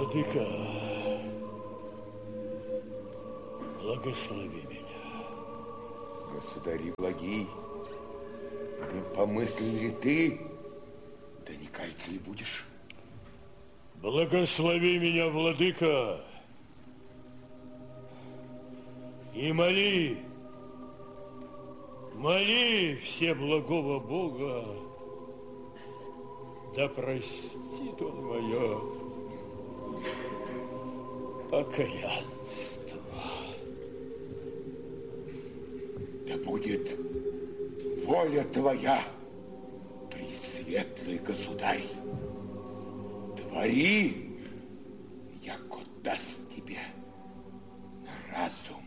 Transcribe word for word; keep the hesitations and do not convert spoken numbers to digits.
Владыка, благослови меня. Государи благий, да помыслил ли ты, да не каяться ли будешь? Благослови меня, Владыка, и моли, моли Всеблагого Бога, да простит Он мое покаянство. Да будет воля твоя, пресветлый государь. Твори, яко даст тебе разум.